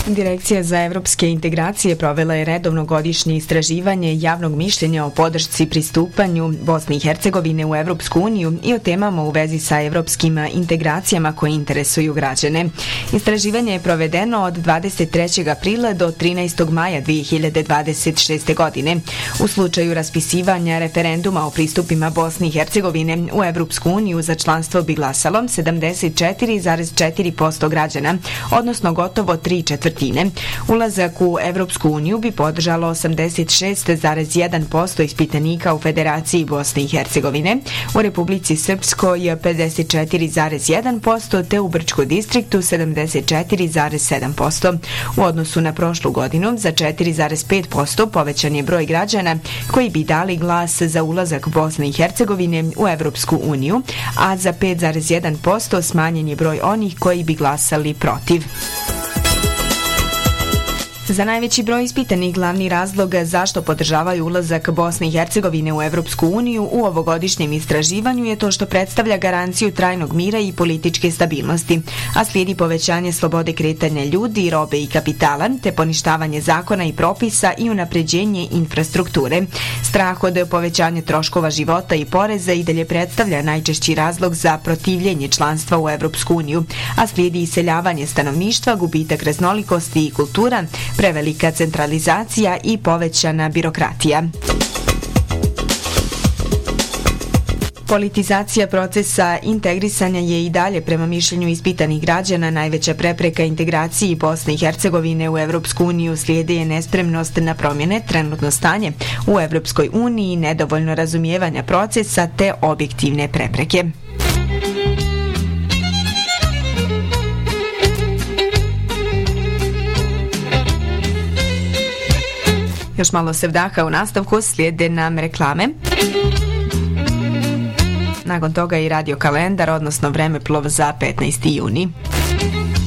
Direkcija za evropske integracije provela je redovno godišnje istraživanje javnog mišljenja o podršci pristupanju Bosne i Hercegovine u Evropsku uniju i o temama u vezi sa evropskim integracijama koje interesuju građane. Istraživanje je provedeno od 23. aprila do 13. maja 2026. godine. U slučaju raspisivanja referenduma o pristupima Bosne i Hercegovine u Evropsku uniju za članstvo bi glasalo 74,4% građana, odnosno gotovo 3/4. Ulazak u Evropsku uniju bi podržalo 86,1% ispitanika u Federaciji Bosne i Hercegovine, u Republici Srpskoj 54,1% te u Brčkom distriktu 74,7%. U odnosu na prošlu godinu za 4,5% povećan je broj građana koji bi dali glas za ulazak Bosne i Hercegovine u Evropsku uniju, a za 5,1% smanjen je broj onih koji bi glasali protiv. Za najveći broj ispitanih glavni razlog zašto podržavaju ulazak Bosne i Hercegovine u Evropsku uniju u ovogodišnjem istraživanju je to što predstavlja garanciju trajnog mira i političke stabilnosti, a slijedi povećanje slobode kretanja ljudi, robe i kapitala, te poništavanje zakona i propisa i unapređenje infrastrukture. Strah od povećanja troškova života i poreza i dalje predstavlja najčešći razlog za protivljenje članstva u Evropsku uniju, a slijedi iseljavanje stanovništva, gubitak raznolikosti i kultura, prevelika centralizacija i povećana birokratija. Politizacija procesa integrisanja je i dalje, prema mišljenju ispitanih građana, najveća prepreka integraciji Bosne i Hercegovine u Evropsku uniju. Slijede je nespremnost na promjene, trenutno stanje u Evropskoj uniji, nedovoljno razumijevanja procesa te objektivne prepreke. Još malo sevdaha u nastavku, slijede nam reklame. Nakon toga i radio kalendar, odnosno vremeplov za 15. juni.